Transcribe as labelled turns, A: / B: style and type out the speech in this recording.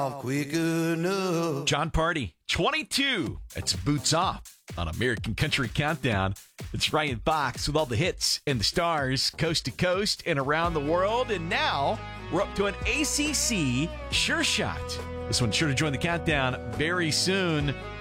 A: quick enough.
B: John Party, 22. It's Boots Off on American Country Countdown. It's Ryan Fox with all the hits and the stars coast to coast and around the world. And now we're up to an ACC Sure Shot. This one's sure to join the countdown very soon.